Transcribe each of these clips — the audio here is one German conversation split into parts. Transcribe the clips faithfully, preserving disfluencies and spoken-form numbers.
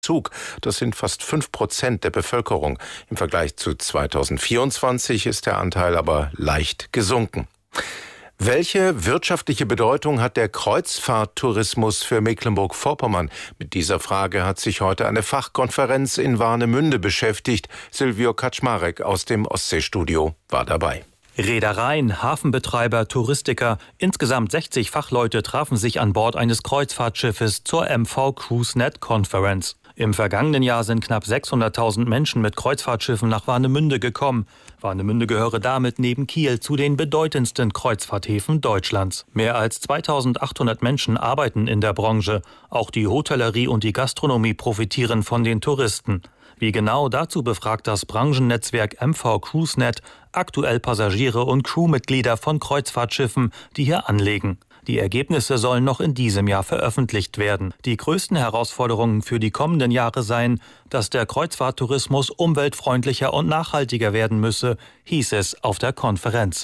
Zug. Das sind fast fünf Prozent der Bevölkerung. Im Vergleich zu zweitausendvierundzwanzig ist der Anteil aber leicht gesunken. Welche wirtschaftliche Bedeutung hat der Kreuzfahrttourismus für Mecklenburg-Vorpommern? Mit dieser Frage hat sich heute eine Fachkonferenz in Warnemünde beschäftigt. Silvio Kaczmarek aus dem Ostseestudio war dabei. Reedereien, Hafenbetreiber, Touristiker, insgesamt sechzig Fachleute trafen sich an Bord eines Kreuzfahrtschiffes zur M V CruiseNet Conference. Im vergangenen Jahr sind knapp sechshunderttausend Menschen mit Kreuzfahrtschiffen nach Warnemünde gekommen. Warnemünde gehöre damit neben Kiel zu den bedeutendsten Kreuzfahrthäfen Deutschlands. Mehr als zweitausendachthundert Menschen arbeiten in der Branche. Auch die Hotellerie und die Gastronomie profitieren von den Touristen. Wie genau, dazu befragt das Branchennetzwerk M V CruiseNet aktuell Passagiere und Crewmitglieder von Kreuzfahrtschiffen, die hier anlegen. Die Ergebnisse sollen noch in diesem Jahr veröffentlicht werden. Die größten Herausforderungen für die kommenden Jahre seien, dass der Kreuzfahrttourismus umweltfreundlicher und nachhaltiger werden müsse, hieß es auf der Konferenz.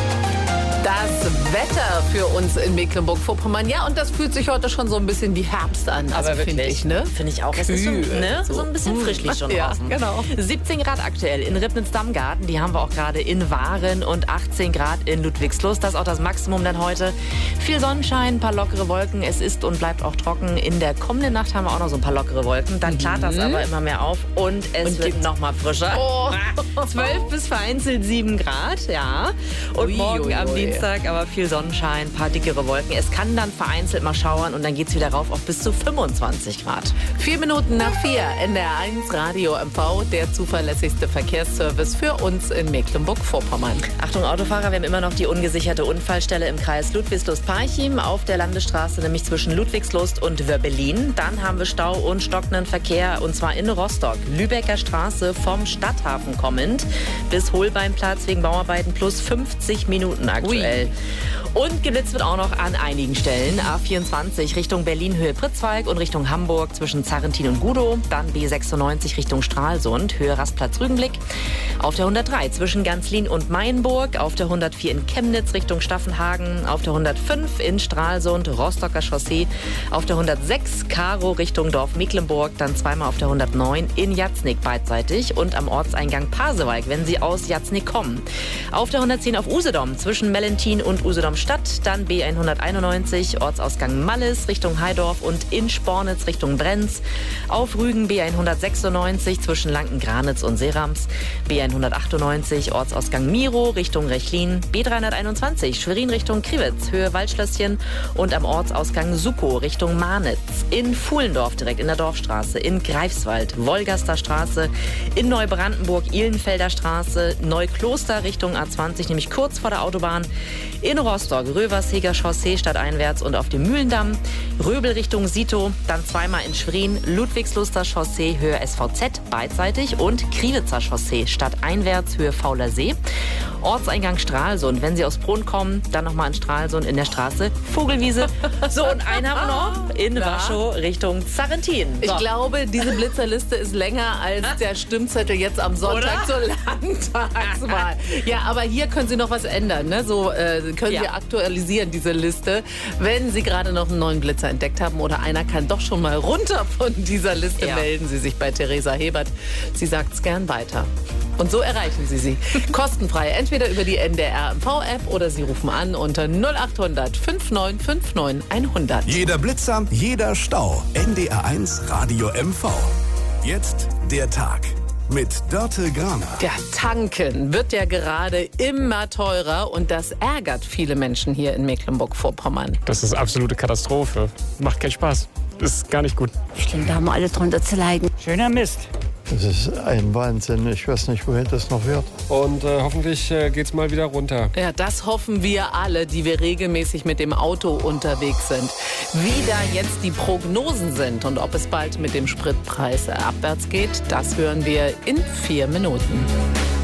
Das Wetter für uns in Mecklenburg-Vorpommern, ja, und das fühlt sich heute schon so ein bisschen wie Herbst an. Also aber finde ich, ne? Finde ich auch. Es ist schon, ne? so. so ein bisschen frischlich schon ja, draußen. Genau. siebzehn Grad aktuell in Ribnitz-Dammgarten, die haben wir auch gerade in Waren, und achtzehn Grad in Ludwigslust. Das ist auch das Maximum dann heute. Viel Sonnenschein, ein paar lockere Wolken. Es ist und bleibt auch trocken. In der kommenden Nacht haben wir auch noch so ein paar lockere Wolken. Dann klart das aber immer mehr auf und es Und wird noch mal frischer. Oh. zwölf bis vereinzelt sieben Grad, ja. Und Ui, morgen ui, am ui. Dienstag aber viel Sonnenschein, ein paar dickere Wolken. Es kann dann vereinzelt mal schauern und dann geht es wieder rauf auf bis zu fünfundzwanzig Grad. Vier Minuten nach vier, N D R eins Radio M V, der zuverlässigste Verkehrsservice für uns in Mecklenburg-Vorpommern. Achtung Autofahrer, wir haben immer noch die ungesicherte Unfallstelle im Kreis Ludwigslust-Parchim auf der Landesstraße, nämlich zwischen Ludwigslust und Wörbelin. Dann haben wir Stau und stockenden Verkehr, und zwar in Rostock, Lübecker Straße vom Stadthafen kommend bis Holbeinplatz wegen Bauarbeiten plus fünfzig Minuten aktuell. Ui. Und geblitzt wird auch noch an einigen Stellen. A vierundzwanzig Richtung Berlin Höhe Pritzwalk und Richtung Hamburg zwischen Zarrentin und Gudow. Dann B sechsundneunzig Richtung Stralsund, Höhe Rastplatz Rügenblick. Auf der hundertdrei zwischen Ganzlin und Mainburg. Auf der hundertvier in Chemnitz Richtung Staffenhagen. Auf der hundertfünf in Stralsund, Rostocker Chaussee. Auf der hundertsechs Karo Richtung Dorf Mecklenburg. Dann zweimal auf der hundertneun in Jatznick beidseitig und am Ortseingang Pasewalk, wenn Sie aus Jatznick kommen. Auf der hundertzehn auf Usedom zwischen Mellentin und Usedom Stadt. Dann B hunderteinundneunzig, Ortsausgang Malles Richtung Heidorf und in Spornitz Richtung Brenz. Auf Rügen B hundertsechsundneunzig zwischen Lanken-Granitz und Serams. B hundertachtundneunzig, Ortsausgang Miro Richtung Rechlin. B dreihunderteinundzwanzig, Schwerin Richtung Kriwitz, Höhe Waldschlösschen. Und am Ortsausgang Sukow Richtung Marnitz. In Fuhlendorf direkt in der Dorfstraße. In Greifswald, Wolgaster Straße. In Neubrandenburg, Ihlenfelder Straße. Neukloster Richtung A zwanzig, nämlich kurz vor der Autobahn. In Rostock, Röversheger Chaussee stadteinwärts und auf dem Mühlendamm. Röbel Richtung Sito, dann zweimal in Schwerin, Ludwigsluster Chaussee, Höhe S V Z beidseitig und Kriwitzer Chaussee stadteinwärts, Höhe Fauler See. Ortseingang Stralsund, wenn Sie aus Brunn kommen, dann nochmal in Stralsund in der Straße Vogelwiese. So, und einen haben wir noch in Warschau Richtung Zarrentin. So. Ich glaube, diese Blitzerliste ist länger als der Stimmzettel jetzt am Sonntag zur Landtagswahl. Ja, aber hier können Sie noch was ändern, ne? So äh, können Ja. Sie aktualisieren, diese Liste. Wenn Sie gerade noch einen neuen Blitzer entdeckt haben oder einer kann doch schon mal runter von dieser Liste, Ja. melden Sie sich bei Theresa Hebert. Sie sagt es gern weiter. Und so erreichen Sie sie. Kostenfrei, entweder über die N D R M V-App oder Sie rufen an unter null acht hundert neunundfünfzig neunundfünfzig hundert. Jeder Blitzer, jeder Stau. N D R eins Radio M V. Jetzt der Tag mit Dörte Graner. Ja, tanken wird ja gerade immer teurer und das ärgert viele Menschen hier in Mecklenburg-Vorpommern. Das ist absolute Katastrophe. Macht keinen Spaß. Ist gar nicht gut. Ich denke, da haben wir alle drunter zu leiden. Schöner Mist. Das ist ein Wahnsinn. Ich weiß nicht, wohin das noch wird. Und äh, hoffentlich äh, geht's mal wieder runter. Ja, das hoffen wir alle, die wir regelmäßig mit dem Auto unterwegs sind. Wie da jetzt die Prognosen sind und ob es bald mit dem Spritpreis abwärts geht, das hören wir in vier Minuten.